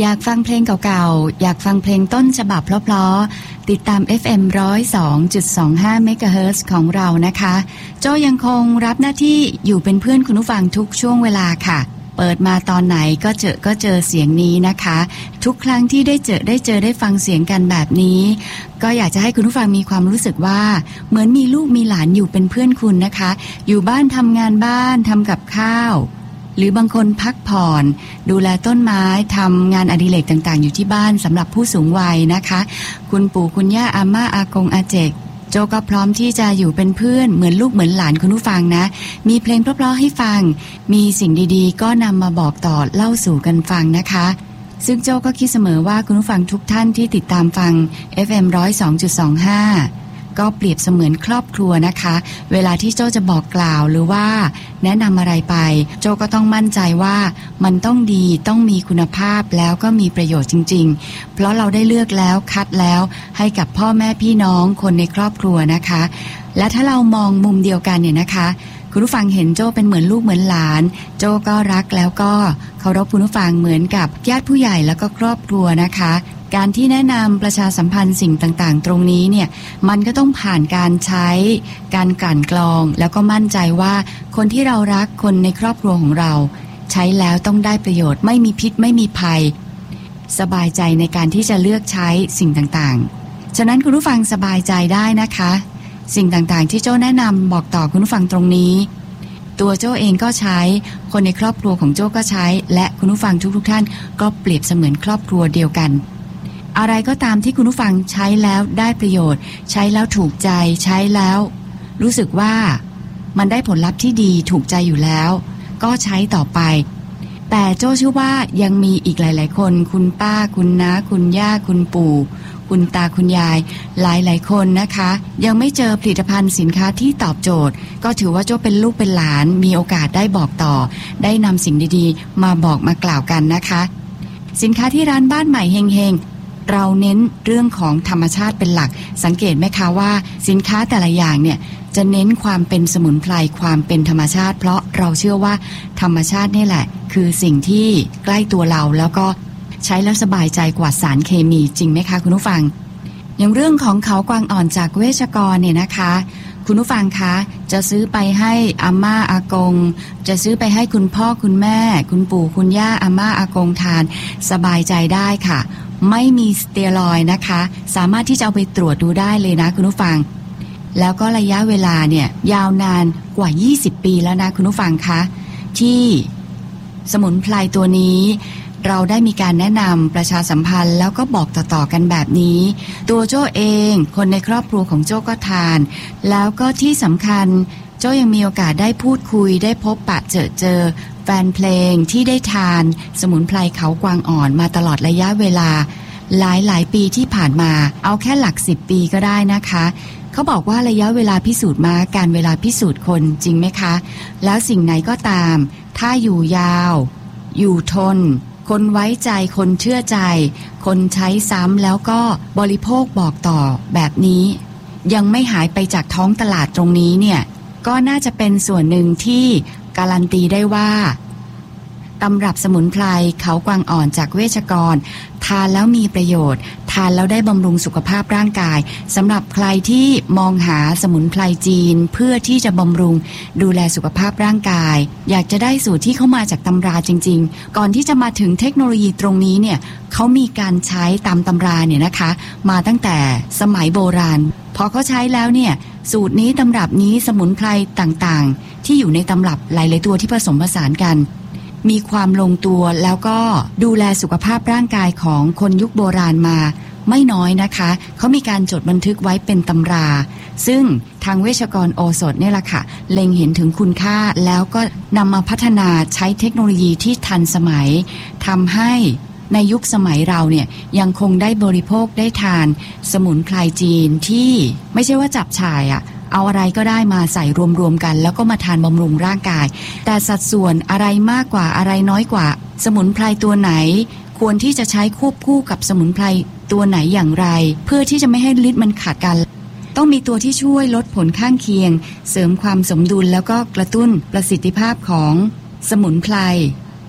อยากฟังเพลงเก่าๆอยากฟังเพลงต้นฉบับเพราะๆติดตาม FM 102.25 MHz ของเรานะคะโจยังคงรับหน้าที่อยู่เป็นเพื่อนคุณผู้ฟังทุกช่วงเวลาค่ะเปิดมาตอนไหนก็เจอเสียงนี้นะคะทุกครั้งที่ได้เจอได้ฟังเสียงกันแบบนี้ก็อยากจะให้คุณผู้ฟังมีความรู้สึกว่าเหมือนมีลูกมีหลานอยู่เป็นเพื่อนคุณนะคะอยู่บ้านทำงานบ้านทำกับข้าวหรือบางคนพักผ่อนดูแลต้นไม้ทำงานอดิเรกต่างๆอยู่ที่บ้านสำหรับผู้สูงวัยนะคะคุณปู่คุณย่าอาม่าอากงอาเจกโจก็พร้อมที่จะอยู่เป็นเพื่อนเหมือนลูกเหมือนหลานคุณผู้ฟังนะมีเพลงเพราะๆให้ฟังมีสิ่งดีๆก็นำมาบอกต่อเล่าสู่กันฟังนะคะซึ่งโจก็คิดเสมอว่าคุณผู้ฟังทุกท่านที่ติดตามฟัง FM 102.25ก็เปรียบเสมือนครอบครัวนะคะเวลาที่โจจะบอกกล่าวหรือว่าแนะนำอะไรไปโจก็ต้องมั่นใจว่ามันต้องดีต้องมีคุณภาพแล้วก็มีประโยชน์จริงๆเพราะเราได้เลือกแล้วคัดแล้วให้กับพ่อแม่พี่น้องคนในครอบครัวนะคะและถ้าเรามองมุมเดียวกันเนี่ยนะคะคุณผู้ฟังเห็นโจเป็นเหมือนลูกเหมือนหลานโจก็รักแล้วก็เคารพคุณผู้ฟังเหมือนกับญาติผู้ใหญ่แล้วก็ครอบครัวนะคะการที่แนะนำประชาสัมพันธ์สิ่งต่างๆตรงนี้เนี่ยมันก็ต้องผ่านการใช้การกลั่นกรองแล้วก็มั่นใจว่าคนที่เรารักคนในครอบครัวของเราใช้แล้วต้องได้ประโยชน์ไม่มีพิษไม่มีภัยสบายใจในการที่จะเลือกใช้สิ่งต่างๆฉะนั้นคุณผู้ฟังสบายใจได้นะคะสิ่งต่างๆที่โจ้แนะนำบอกต่อคุณผู้ฟังตรงนี้ตัวโจ้เองก็ใช้คนในครอบครัวของโจ้ก็ใช้และคุณผู้ฟังทุกๆท่านก็เปรียบเสมือนครอบครัวเดียวกันอะไรก็ตามที่คุณผู้ฟังใช้แล้วได้ประโยชน์ใช้แล้วถูกใจใช้แล้วรู้สึกว่ามันได้ผลลัพธ์ที่ดีถูกใจอยู่แล้วก็ใช้ต่อไปแต่โจ้เชื่อว่ายังมีอีกหลายๆคนคุณป้าคุณน้าคุณย่าคุณปู่คุณตาคุณยายหลายๆคนนะคะยังไม่เจอผลิตภัณฑ์สินค้าที่ตอบโจทย์ก็ถือว่าโจ้เป็นลูกเป็นหลานมีโอกาสได้บอกต่อได้นำสิ่งดีๆมาบอกมากล่าวกันนะคะสินค้าที่ร้านบ้านใหม่เฮงๆเราเน้นเรื่องของธรรมชาติเป็นหลักสังเกตไหมคะว่าสินค้าแต่ละอย่างเนี่ยจะเน้นความเป็นสมุนไพรความเป็นธรรมชาติเพราะเราเชื่อว่าธรรมชาตินี่แหละคือสิ่งที่ใกล้ตัวเราแล้วก็ใช้แล้วสบายใจกว่าสารเคมีจริงไหมคะคุณผู้ฟังอย่างเรื่องของเขากวางอ่อนจากเวชกรเนี่ยนะคะคุณผู้ฟังคะจะซื้อไปให้อาม่าอากงจะซื้อไปให้คุณพ่อคุณแม่คุณปู่คุณย่าอาม่าอากงทานสบายใจได้ค่ะไม่มีสเตียรอยด์นะคะสามารถที่จะเอาไปตรวจดูได้เลยนะคุณผู้ฟังแล้วก็ระยะเวลาเนี่ยยาวนานกว่า20ปีแล้วนะคุณผู้ฟังคะที่สมุนไพรตัวนี้เราได้มีการแนะนำประชาสัมพันธ์แล้วก็บอกต่อๆกันแบบนี้ตัวโจ้เองคนในครอบครัวของโจ้ก็ทานแล้วก็ที่สำคัญโจ้ยังมีโอกาสได้พูดคุยได้พบปะเจอแฟนเพลงที่ได้ทานสมุนไพรเขากวางอ่อนมาตลอดระยะเวลาหลายปีที่ผ่านมาเอาแค่หลัก10ปีก็ได้นะคะเขาบอกว่าระยะเวลาพิสูจน์ม้าการเวลาพิสูจน์คนจริงไหมคะแล้วสิ่งไหนก็ตามถ้าอยู่ยาวอยู่ทนคนไว้ใจคนเชื่อใจคนใช้ซ้ำแล้วก็บริโภคบอกต่อแบบนี้ยังไม่หายไปจากท้องตลาดตรงนี้เนี่ยก็น่าจะเป็นส่วนหนึ่งที่การันตีได้ว่าตำรับสมุนไพรเขากวางอ่อนจากเวชกรทานแล้วมีประโยชน์ทานแล้วได้บำรุงสุขภาพร่างกายสำหรับใครที่มองหาสมุนไพรจีนเพื่อที่จะบำรุงดูแลสุขภาพร่างกายอยากจะได้สูตรที่เข้ามาจากตำราจริงๆก่อนที่จะมาถึงเทคโนโลยีตรงนี้เนี่ยเขามีการใช้ตามตำราเนี่ยนะคะมาตั้งแต่สมัยโบราณพอเขาใช้แล้วเนี่ยสูตรนี้ตำรับนี้สมุนไพรต่างๆที่อยู่ในตำรับหลายๆตัวที่ผสมผสานกันมีความลงตัวแล้วก็ดูแลสุขภาพร่างกายของคนยุคโบราณมาไม่น้อยนะคะเขามีการจดบันทึกไว้เป็นตำราซึ่งทางเวชกรโอสถเนี่ยแหละค่ะเล็งเห็นถึงคุณค่าแล้วก็นำมาพัฒนาใช้เทคโนโลยีที่ทันสมัยทำให้ในยุคสมัยเราเนี่ยยังคงได้บริโภคได้ทานสมุนไพรจีนที่ไม่ใช่ว่าจับฉ่ายเอาอะไรก็ได้มาใส่รวมๆกันแล้วก็มาทานบำรุงร่างกายแต่สัดส่วนอะไรมากกว่าอะไรน้อยกว่าสมุนไพรตัวไหนควรที่จะใช้ควบคู่กับสมุนไพรตัวไหนอย่างไรเพื่อที่จะไม่ให้ฤทธิ์มันขาดกันต้องมีตัวที่ช่วยลดผลข้างเคียงเสริมความสมดุลแล้วก็กระตุ้นประสิทธิภาพของสมุนไพร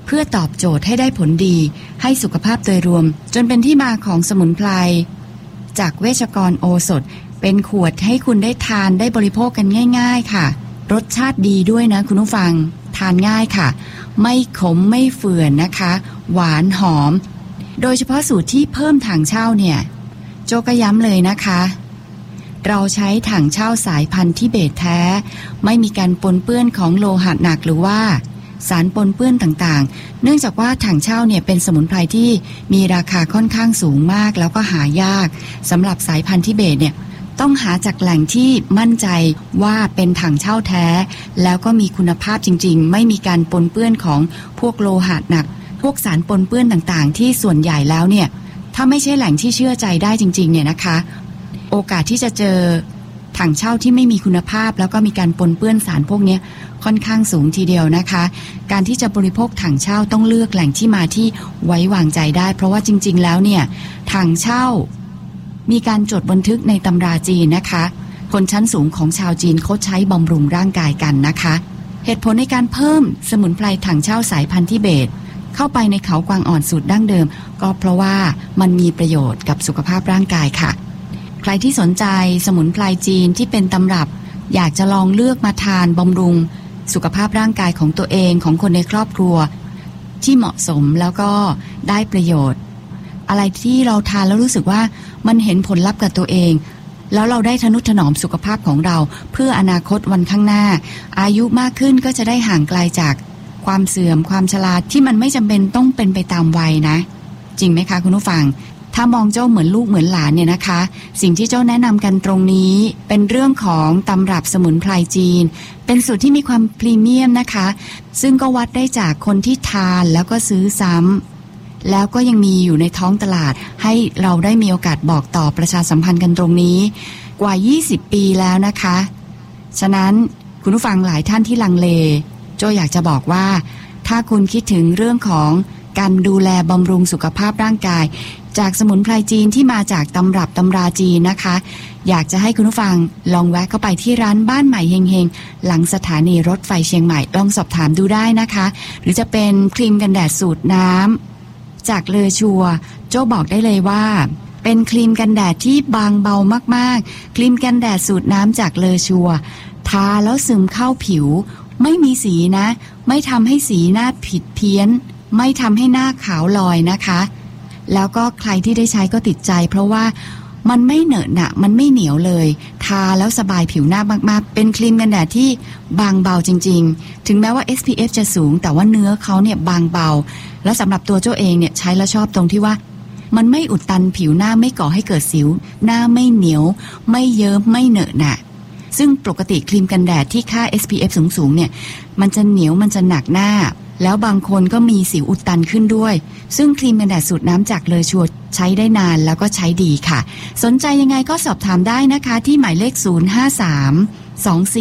เพื่อตอบโจทย์ให้ได้ผลดีให้สุขภาพโดยรวมจนเป็นที่มาของสมุนไพรจากเวชกรโอสถเป็นขวดให้คุณได้ทานได้บริโภคกันง่ายๆค่ะรสชาติดีด้วยนะคุณผู้ฟังทานง่ายค่ะไม่ขมไม่เฝื่อนนะคะหวานหอมโดยเฉพาะสูตรที่เพิ่มถังเช่าเนี่ยโจก็ย้ำเลยนะคะเราใช้ถังเช่าสายพันธุ์ทิเบตแท้ไม่มีการปนเปื้อนของโลหะหนักหรือว่าสารปนเปื้อนต่างๆเนื่องจากว่าถังเช่าเนี่ยเป็นสมุนไพรที่มีราคาค่อนข้างสูงมากแล้วก็หายากสำหรับสายพันธุ์ทิเบตเนี่ยต้องหาจากแหล่งที่มั่นใจว่าเป็นถังเช่าแท้แล้วก็มีคุณภาพจริงๆไม่มีการปนเปื้อนของพวกโลหะหนักพวกสารปนเปื้อนต่างๆที่ส่วนใหญ่แล้วเนี่ยถ้าไม่ใช่แหล่งที่เชื่อใจได้จริงๆเนี่ยนะคะโอกาสที่จะเจอถังเช่าที่ไม่มีคุณภาพแล้วก็มีการปนเปื้อนสารพวกนี้ค่อนข้างสูงทีเดียวนะคะการที่จะบริโภคถังเช่าต้องเลือกแหล่งที่มาที่ไว้วางใจได้เพราะว่าจริงๆแล้วเนี่ยถังเช่ามีการจดบันทึกในตำราจีนนะคะคนชั้นสูงของชาวจีนเขาใช้บำรุงร่างกายกันนะคะเหตุผลในการเพิ่มสมุนไพรถังเช่าสายพันธุ์ทิเบตเข้าไปในเขากวางอ่อนสูตรดั้งเดิมก็เพราะว่ามันมีประโยชน์กับสุขภาพร่างกายค่ะใครที่สนใจสมุนไพรจีนที่เป็นตำรับอยากจะลองเลือกมาทานบำรุงสุขภาพร่างกายของตัวเองของคนในครอบครัวที่เหมาะสมแล้วก็ได้ประโยชน์อะไรที่เราทานแล้วรู้สึกว่ามันเห็นผลลัพธ์กับตัวเองแล้วเราได้ทนุถนอมสุขภาพของเราเพื่ออนาคตวันข้างหน้าอายุมากขึ้นก็จะได้ห่างไกลจากความเสื่อมความชราที่มันไม่จำเป็นต้องเป็นไปตามวัยนะจริงไหมคะคุณผู้ฟังถ้ามองเจ้าเหมือนลูกเหมือนหลานเนี่ยนะคะสิ่งที่เจ้าแนะนำกันตรงนี้เป็นเรื่องของตำรับสมุนไพรจีนเป็นสูตรที่มีความพรีเมียมนะคะซึ่งก็วัดได้จากคนที่ทานแล้วก็ซื้อซ้ำแล้วก็ยังมีอยู่ในท้องตลาดให้เราได้มีโอกาสบอกต่อประชาสัมพันธ์กันตรงนี้กว่า20ปีแล้วนะคะฉะนั้นคุณผู้ฟังหลายท่านที่ลังเลโจอยากจะบอกว่าถ้าคุณคิดถึงเรื่องของการดูแลบำรุงสุขภาพร่างกายจากสมุนไพรจีนที่มาจากตำรับตำราจีนนะคะอยากจะให้คุณผู้ฟังลองแวะเข้าไปที่ร้านบ้านใหม่เฮงๆหลังสถานีรถไฟเชียงใหม่ลองสอบถามดูได้นะคะหรือจะเป็นครีมกันแดดสูตรน้ำจากเลอชัวโจ้บอกได้เลยว่าเป็นครีมกันแดดที่บางเบามากๆครีมกันแดดสูตรน้ำจากเลอชัวทาแล้วซึมเข้าผิวไม่มีสีนะไม่ทำให้สีหน้าผิดเพี้ยนไม่ทำให้หน้าขาวลอยนะคะแล้วก็ใครที่ได้ใช้ก็ติดใจเพราะว่ามันไม่เหนอะหนะมันไม่เหนียวเลยทาแล้วสบายผิวหน้ามากๆเป็นครีมกันแดดที่บางเบาจริงๆถึงแม้ว่า SPF จะสูงแต่ว่าเนื้อเขาเนี่ยบางเบาและสำหรับตัวเจ้าเองเนี่ยใช้แล้วชอบตรงที่ว่ามันไม่อุดตันผิวหน้าไม่ก่อให้เกิดสิวหน้าไม่เหนียวไม่เยิ้มไม่เหนอะหนะซึ่งปกติครีมกันแดดที่ค่า SPF สูงๆเนี่ยมันจะเหนียวมันจะหนักหน้าแล้วบางคนก็มีสิวอุดตันขึ้นด้วยซึ่งครีมกันแดดสูตรน้ำจากเลอชัวใช้ได้นานแล้วก็ใช้ดีค่ะสนใจยังไงก็สอบถามได้นะคะที่หมายเลข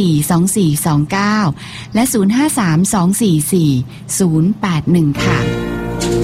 053 242429และ053 244 081ค่ะ